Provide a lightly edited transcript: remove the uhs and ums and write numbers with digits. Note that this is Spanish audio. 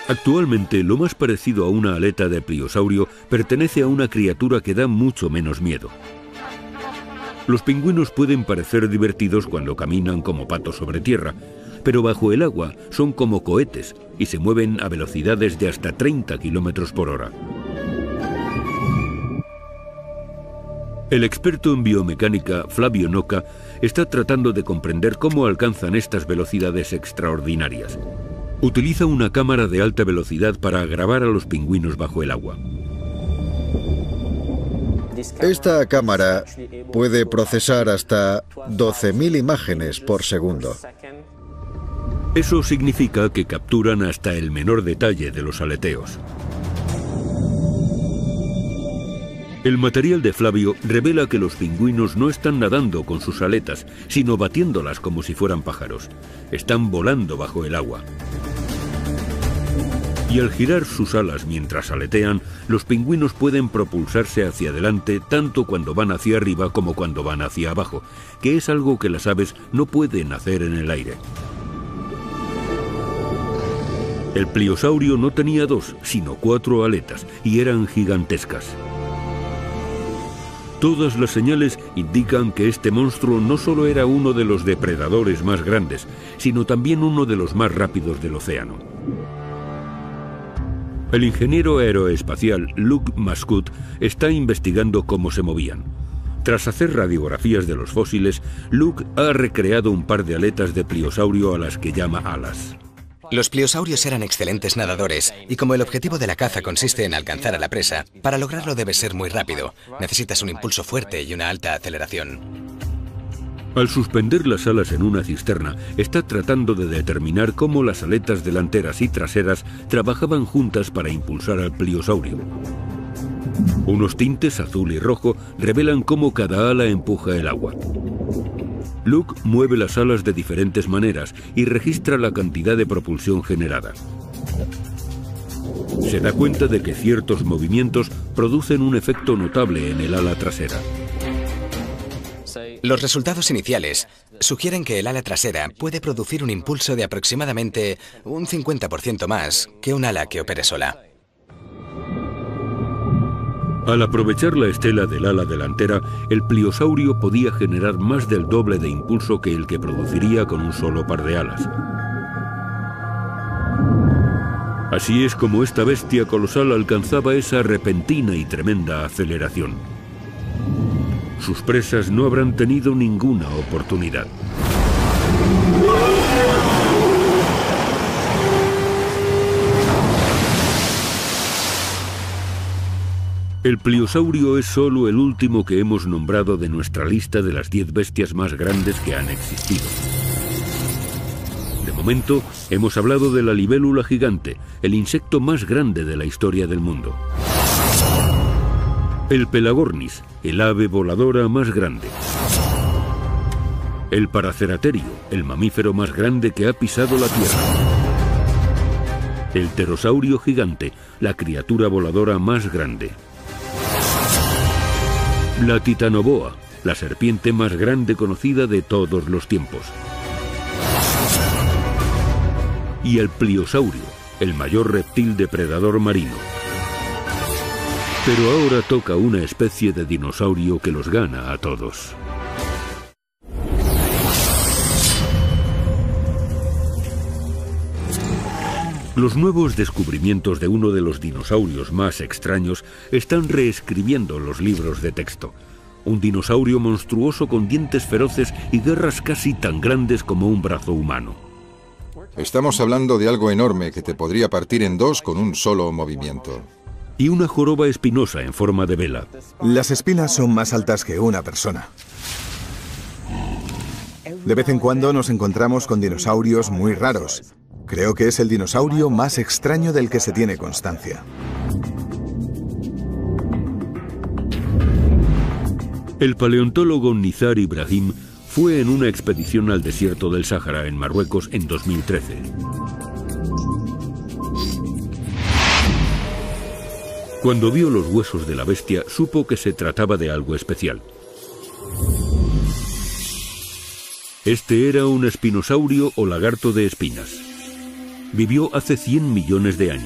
Actualmente, lo más parecido a una aleta de pliosaurio pertenece a una criatura que da mucho menos miedo. Los pingüinos pueden parecer divertidos cuando caminan como patos sobre tierra, pero bajo el agua son como cohetes y se mueven a velocidades de hasta 30 km por hora. El experto en biomecánica, Flavio Nocca, está tratando de comprender cómo alcanzan estas velocidades extraordinarias. Utiliza una cámara de alta velocidad para grabar a los pingüinos bajo el agua. Esta cámara puede procesar hasta 12.000 imágenes por segundo. Eso significa que capturan hasta el menor detalle de los aleteos. El material de Flavio revela que los pingüinos no están nadando con sus aletas, sino batiéndolas como si fueran pájaros. Están volando bajo el agua. Y al girar sus alas mientras aletean, los pingüinos pueden propulsarse hacia adelante tanto cuando van hacia arriba como cuando van hacia abajo, que es algo que las aves no pueden hacer en el aire. El pliosaurio no tenía 2, sino 4 aletas, y eran gigantescas. Todas las señales indican que este monstruo no solo era uno de los depredadores más grandes, sino también uno de los más rápidos del océano. El ingeniero aeroespacial Luke Mascout está investigando cómo se movían. Tras hacer radiografías de los fósiles, Luke ha recreado un par de aletas de pliosaurio a las que llama alas. Los pliosaurios eran excelentes nadadores, y como el objetivo de la caza consiste en alcanzar a la presa, para lograrlo debes ser muy rápido. Necesitas un impulso fuerte y una alta aceleración. Al suspender las alas en una cisterna, está tratando de determinar cómo las aletas delanteras y traseras trabajaban juntas para impulsar al pliosaurio. Unos tintes azul y rojo revelan cómo cada ala empuja el agua. Luke mueve las alas de diferentes maneras y registra la cantidad de propulsión generada. Se da cuenta de que ciertos movimientos producen un efecto notable en el ala trasera. Los resultados iniciales sugieren que el ala trasera puede producir un impulso de aproximadamente un 50% más que un ala que opere sola. Al aprovechar la estela del ala delantera, el pliosaurio podía generar más del doble de impulso que el que produciría con un solo par de alas. Así es como esta bestia colosal alcanzaba esa repentina y tremenda aceleración. Sus presas no habrán tenido ninguna oportunidad. El pliosaurio es solo el último que hemos nombrado de nuestra lista de las 10 bestias más grandes que han existido. De momento, hemos hablado de la libélula gigante, el insecto más grande de la historia del mundo. El Pelagornis, el ave voladora más grande. El Paraceraterio, el mamífero más grande que ha pisado la Tierra. El pterosaurio gigante, la criatura voladora más grande. La Titanoboa, la serpiente más grande conocida de todos los tiempos. Y el Pliosaurio, el mayor reptil depredador marino. Pero ahora toca una especie de dinosaurio que los gana a todos. Los nuevos descubrimientos de uno de los dinosaurios más extraños están reescribiendo los libros de texto. Un dinosaurio monstruoso con dientes feroces y garras casi tan grandes como un brazo humano. Estamos hablando de algo enorme que te podría partir en dos con un solo movimiento. Y una joroba espinosa en forma de vela. Las espinas son más altas que una persona. De vez en cuando nos encontramos con dinosaurios muy raros. Creo que es el dinosaurio más extraño del que se tiene constancia. El paleontólogo Nizar Ibrahim fue en una expedición al desierto del Sáhara en Marruecos en 2013. Cuando vio los huesos de la bestia, supo que se trataba de algo especial. Este era un espinosaurio o lagarto de espinas. Vivió hace 100 millones de años.